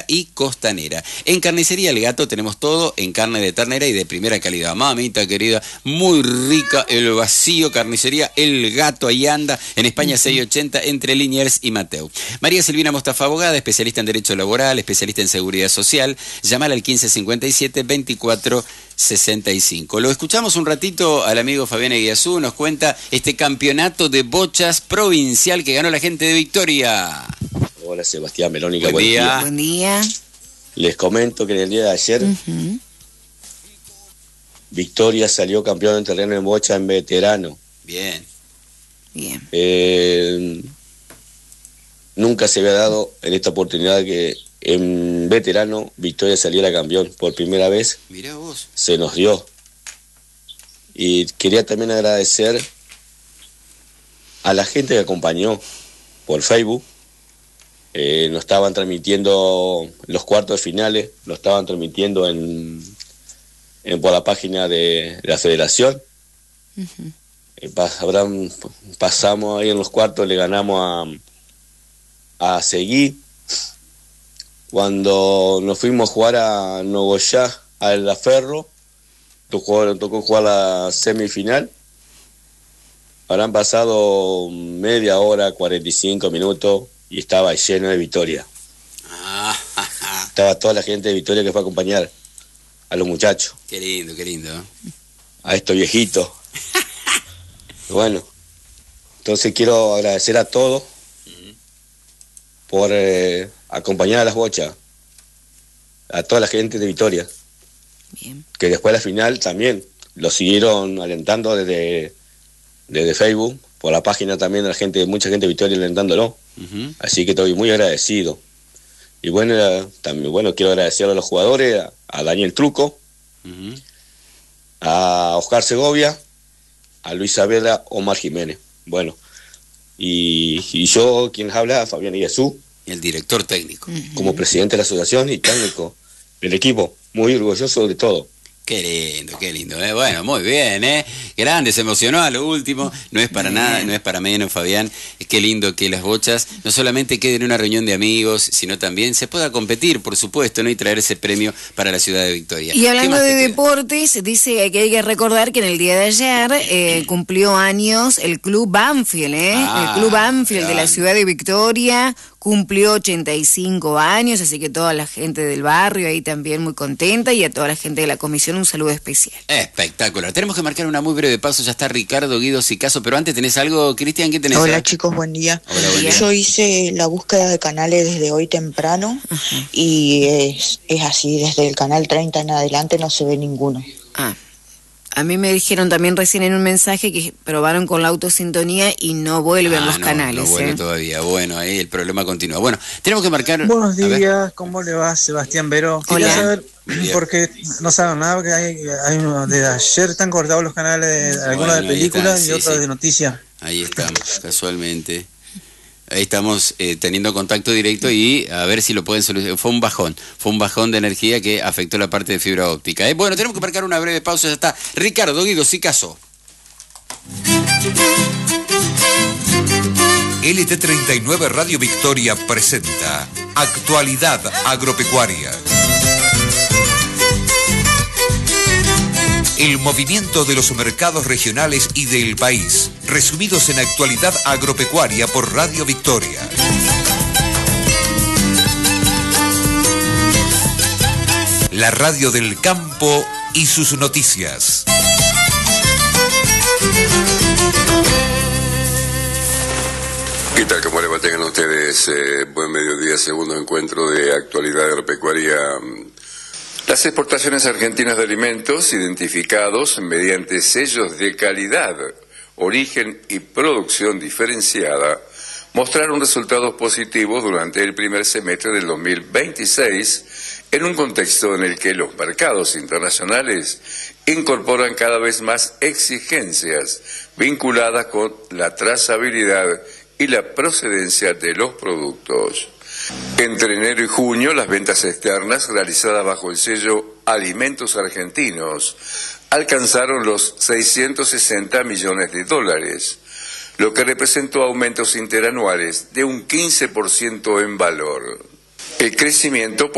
y costanera. En Carnicería El Gato tenemos todo en carne de ternera y de primera calidad. Mamita querida, muy rica, el vacío. Carnicería El Gato, ahí anda, en España 680, entre Liniers y Mateu. María Silvina Mostafa, abogada, especialista en Derecho Laboral, especialista en Seguridad Social. Llamala al 1557-2465. Lo escuchamos un ratito al amigo Fabián Eguiazú, nos cuenta este campeonato de bochas provincial que ganó la gente de Victoria. Hola Sebastián, Verónica, buen día. Buen día. Les comento que en el día de ayer Victoria salió campeón en terreno en bocha en veterano. Bien. Nunca se había dado en esta oportunidad que en veterano Victoria saliera campeón. Por primera vez. Mirá vos. Se nos dio. Y quería también agradecer a la gente que acompañó por Facebook. Nos estaban transmitiendo los cuartos finales, lo estaban transmitiendo por la página de la federación. Pasamos ahí en los cuartos, le ganamos a Seguí. Cuando nos fuimos a jugar a Nogoyá, a La Ferro, tocó jugar la semifinal. Habrán pasado media hora, 45 minutos, y estaba lleno de Victoria. Estaba toda la gente de Victoria que fue a acompañar a los muchachos. Qué lindo, qué lindo. A estos viejitos. Bueno, entonces quiero agradecer a todos por acompañar a las bochas, a toda la gente de Victoria. Bien. Que después de la final también lo siguieron alentando desde Facebook, por la página también de la gente, mucha gente de Victoria alentándolo. Así que estoy muy agradecido. Y bueno, también quiero agradecer a los jugadores, a Daniel Truco, a Oscar Segovia, a Luis Saavedra, Omar Jiménez. Bueno, y yo, quien les habla, Fabián Eguiazú, el director técnico, como presidente de la asociación y técnico del equipo, muy orgulloso de todo. Qué lindo, Bueno, muy bien, Grande, se emocionó a lo último, no es para nada, no es para menos, Fabián. Qué lindo que las bochas no solamente queden en una reunión de amigos, sino también se pueda competir, por supuesto, ¿no? Y traer ese premio para la ciudad de Victoria. Y hablando de deportes, dice que hay que recordar que en el día de ayer cumplió años el Club Banfield, el Club Banfield de la ciudad de Victoria. Cumplió 85 años, así que toda la gente del barrio ahí también muy contenta, y a toda la gente de la comisión un saludo especial. Espectacular. Tenemos que marcar una muy breve pausa, ya está Ricardo, Guido, Sicaso, pero antes tenés algo, Cristian, ¿qué tenés? Hola chicos, buen día. Hola, buen día. Yo hice la búsqueda de canales desde hoy temprano y es así, desde el canal 30 en adelante no se ve ninguno. A mí me dijeron también recién en un mensaje que probaron con la autosintonía y no vuelven los canales. No vuelve todavía. Bueno, ahí el problema continúa. Bueno, tenemos que marcar... Buenos días, ¿cómo le va, Sebastián Vero? Hola. Quería saber, porque no saben nada, que hay uno de ayer están cortados los canales, algunos de películas y otros de noticias. Ahí estamos, casualmente. Ahí estamos teniendo contacto directo y a ver si lo pueden solucionar. Fue un bajón de energía que afectó la parte de fibra óptica. Bueno, tenemos que marcar una breve pausa, ya está. Ricardo, Guido, Sicaso. LT39 Radio Victoria presenta Actualidad Agropecuaria. El movimiento de los mercados regionales y del país, resumidos en Actualidad Agropecuaria por Radio Victoria. La radio del campo y sus noticias. ¿Qué tal? ¿Cómo le mantengan ustedes? Buen mediodía, segundo encuentro de Actualidad Agropecuaria. Las exportaciones argentinas de alimentos identificados mediante sellos de calidad, origen y producción diferenciada mostraron resultados positivos durante el primer semestre del 2026 en un contexto en el que los mercados internacionales incorporan cada vez más exigencias vinculadas con la trazabilidad y la procedencia de los productos. Entre enero y junio, las ventas externas realizadas bajo el sello Alimentos Argentinos alcanzaron los 660 millones de dólares, lo que representó aumentos interanuales de un 15% en valor. El crecimiento